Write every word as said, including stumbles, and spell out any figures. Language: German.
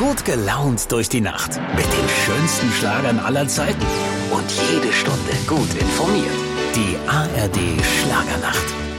Gut gelaunt durch die Nacht mit den schönsten Schlagern aller Zeiten und jede Stunde gut informiert. Die A R D Schlagernacht.